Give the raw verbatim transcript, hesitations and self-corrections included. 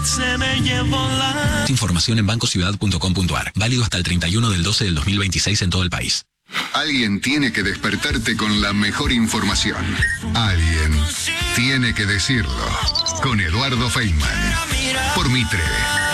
se me llevó la... Información en banco ciudad punto com punto a r. Válido hasta el treinta y uno del doce del dos mil veintiséis en todo el país. Alguien tiene que despertarte con la mejor información. Alguien tiene que decirlo. Con Eduardo Feynman. Por Mitre.